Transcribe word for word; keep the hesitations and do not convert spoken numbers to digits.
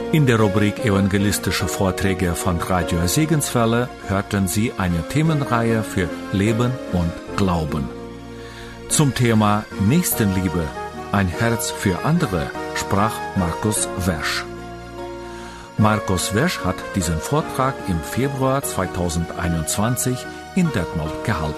In der Rubrik Evangelistische Vorträge von Radio Segenswelle hörten Sie eine Themenreihe für Leben und Glauben. Zum Thema Nächstenliebe, ein Herz für andere, sprach Markus Wersch. Markus Wersch hat diesen Vortrag im Februar zweitausendeinundzwanzig in Detmold gehalten.